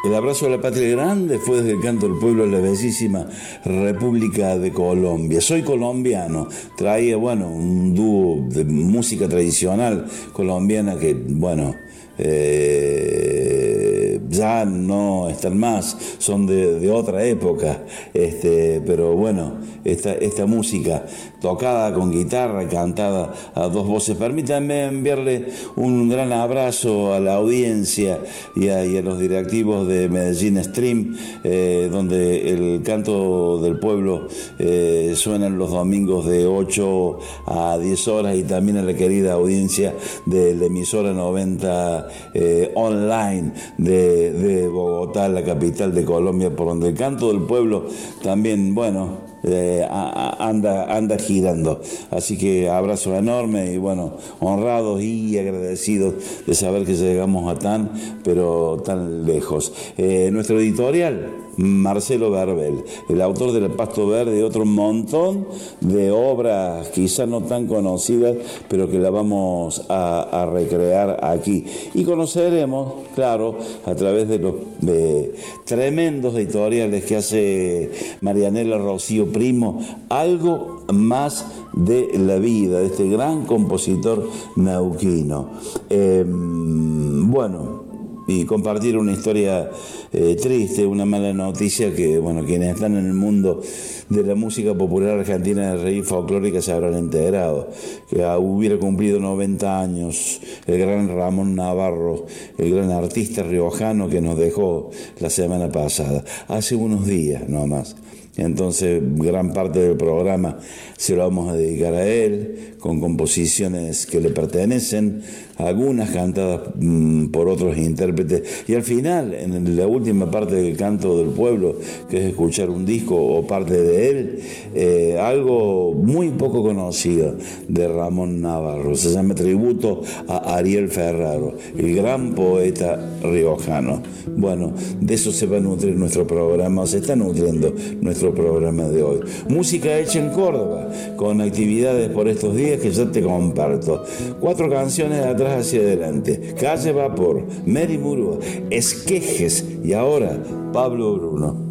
El abrazo a la patria grande fue desde el canto del pueblo de la bellísima República de Colombia. Soy colombiano, traía, bueno, un dúo de música tradicional colombiana que, bueno, ya no están más, son de otra época, pero bueno, esta música tocada con guitarra, cantada a dos voces. Permítanme enviarle un gran abrazo a la audiencia y a los directivos de Medellín Stream, donde el canto del pueblo suena los domingos de 8 a 10 horas, y también a la querida audiencia de la emisora 90 online de Bogotá, la capital de Colombia, por donde el canto del pueblo también, bueno, anda girando. Así que abrazo enorme y, bueno, honrados y agradecidos de saber que llegamos a pero tan lejos. Nuestro editorial, Marcelo Garbel, el autor del Pasto Verde y otro montón de obras quizás no tan conocidas, pero que la vamos a recrear aquí. Y conoceremos, claro, a través de los tremendos editoriales que hace Marianela Rocío Primo, algo más de la vida de este gran compositor neuquino. Bueno, y compartir una historia triste, una mala noticia que, bueno, quienes están en el mundo de la música popular argentina de raíz folclórica se habrán enterado, que hubiera cumplido 90 años el gran Ramón Navarro, el gran artista riojano que nos dejó la semana pasada, hace unos días nomás. Entonces, gran parte del programa se lo vamos a dedicar a él, con composiciones que le pertenecen, algunas cantadas por otros intérpretes, y al final, en la última parte del canto del pueblo, que es escuchar un disco o parte de él, algo muy poco conocido de Ramón Navarro. Se llama Tributo a Ariel Ferraro, el gran poeta riojano. Bueno, de eso se va a nutrir nuestro programa, o se está nutriendo nuestro programa de hoy. Música hecha en Córdoba, con actividades por estos días que ya te comparto. 4 canciones de atrás hacia adelante: Calle Vapor, Mary Murúa, Esquejes y ahora Pablo Bruno.